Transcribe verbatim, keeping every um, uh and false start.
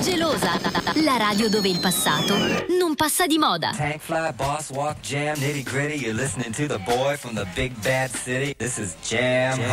Gelosa, la radio dove il passato non passa di moda. Tank fly, boss walk, jam, nitty gritty. You're listening to the boy from the big bad city. This is Jam, Jam